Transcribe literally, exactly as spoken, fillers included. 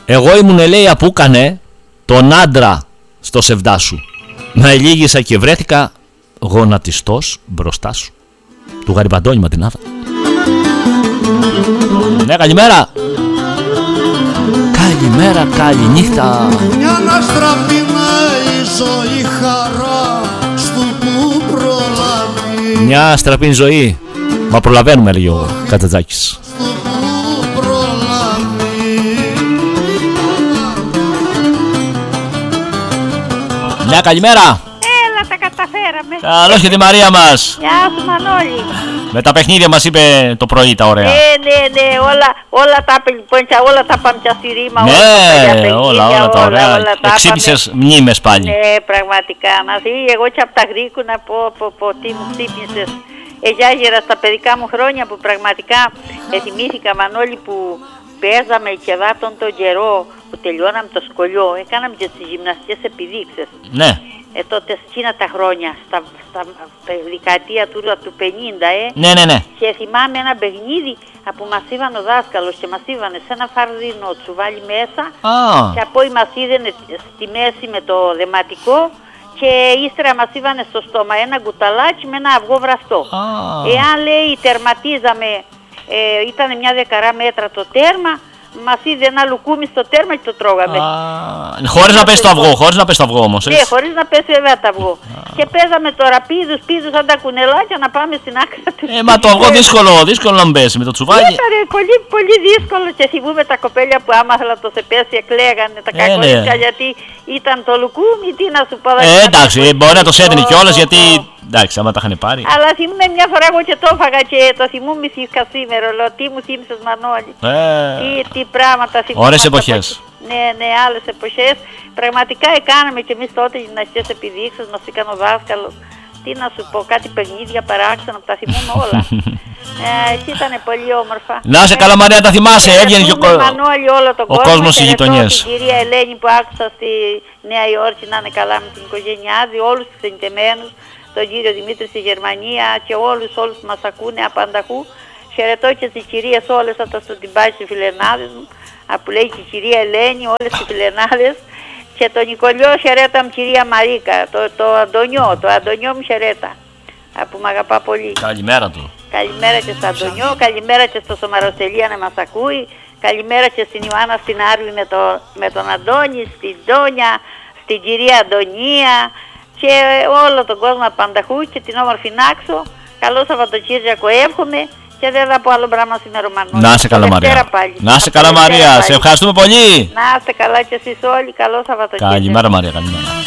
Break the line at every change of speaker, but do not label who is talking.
Εγώ ήμουν, λέει, που έκανε τον άντρα στο σεβδά σου. Με ελίγησα και βρέθηκα γονατιστός μπροστά σου. Του Γαριμπαντώνη Ματινάδα. Ναι, καλημέρα. Καλημέρα, καληνύχτα.
Μια να στραπήνα η ζωή χαρά στο που προλαβεί.
Μια στραπή ζωή. Μα προλαβαίνουμε, λέει ο Κατζατζάκης. Μια καλημέρα.
Έλα, τα καταφέραμε.
Καλώς και τη Μαρία μας.
Γεια σου, Μανώλη.
Με τα παιχνίδια μας είπε το πρωί τα ωραία.
Ναι, ναι, ναι, όλα, όλα τα πελπόντια, όλα τα πάμια στη ρήμα.
Ναι,
όλα,
όλα, όλα τα ωραία. Εξύπνησες μνήμες πάλι.
Ναι, πραγματικά. Να δει, εγώ και από τα Γρήκου να πω, πω, πω, τι μου ξύπνησες. Εγιάγερα στα παιδικά μου χρόνια που πραγματικά ε, θυμήθηκα, Μανώλη, που παίζαμε και δάτον τον καιρό που τελειώναμε το σχολείο. Έκαναμε και τις γυμναστικές επιδείξεις.
Ναι.
Ε, τότε εκείνα τα χρόνια, στα, στα δεκαετία του, του πενήντα, ε.
Ναι, ναι, ναι.
Και θυμάμαι ένα παιχνίδι που μας είπαν ο δάσκαλος και μας είπαν σε ένα φαρδινό τσουβάλι μέσα.
Ah.
Και από εκεί μας είδανε στη μέση με το δεματικό και ύστερα μας είπαν στο στόμα ένα κουταλάκι με ένα αυγό βραστό.
Ah.
Εάν, λέει, τερματίζαμε, ε, ήταν μια δεκαρά μέτρα το τέρμα, μας είδε ένα λουκούμι στο τέρμα και το τρώγαμε.
Ah. Χωρίς να πέσει το αυγό, χωρίς να πέσει το αυγό όμως.
Ναι, χωρίς να πέσει βέβαια το αυγό. Ah. Και παίζαμε τώρα πίδους, πίδους σαν τα κουνελάκια να πάμε στην άκρη του.
Ε, μα το αυγό δύσκολο, δύσκολο να μπέσει με το τσουβάλι.
Ήταν πολύ, πολύ δύσκολο και θυμούμε τα κοπέλια που άμα θέλα το σε πέσει εκλαίγανε τα
ε,
κακορίτσια,
ναι.
γιατί ήταν το λουκούμι, τι να σου πω.
Ε, εντάξει, ε, μπορεί να το σέντρει κιόλας γιατί. Εντάξει, άμα τα είχαν πάρει.
Αλλά θυμούμαι μια φορά εγώ και το έφαγα και το θυμούμαι σήμερα. Λέω, τι μου θύμισες, Μανώλη.
Ε,
τι, τι πράγματα θυμούμαι.
Ωραίες εποχές.
Ναι, ναι, άλλες εποχές. Πραγματικά έκαναμε και εμείς τότε γυμναστικές επιδείξεις, μας έκανε ο δάσκαλος. Τι να σου πω, κάτι παιχνίδια παράξενα που τα θυμούμαι όλα. ε, εσύ ήταν πολύ όμορφα.
Να σε καλά, Μαρία, τα θυμάσαι. Έβγαινε και ο,
Μανώλη, όλο τον
ο κόσμος στις γειτονιές.
Την κυρία Ελένη που άκουσα στη Νέα Υόρκη να είναι καλά με την οικογένειά της, όλους τους ξενιτεμένους, τον κύριο Δημήτρη στη Γερμανία και όλους όλους που μας ακούνε απανταχού. Χαιρετώ και τις κυρίες όλες από το στην πάση στις φιλενάδες μου, που λέει και η κυρία Ελένη, όλες τις φιλενάδες. Και τον Νικολιό χαιρέτα μου, κυρία Μαρίκα, το, το Αντωνιό, το Αντωνιό μου χαιρέτα, που με αγαπά πολύ.
Καλημέρα του.
Καλημέρα και στο Αντωνιό, καλημέρα και στο Σομαροσελία να μας ακούει, καλημέρα και στην Ιωάννα στην Άρλη με, το, με τον Αντώνη, στην Τζόνια, στην κυρία Αντωνία και όλο τον κόσμο απανταχού και την όμορφη Νάξο. Καλό Σαββατοκύριακο εύχομαι. Και δεν θα πω άλλο πράγμα σήμερα, Μανώλη.
Να είσαι καλά, Μαρία. Να είσαι καλά, Μαρία. Σε ευχαριστούμε πολύ.
Να είστε καλά και εσείς όλοι. Καλό Σαββατοκύριακο.
Καλημέρα, Μαρία. Καλημέρα.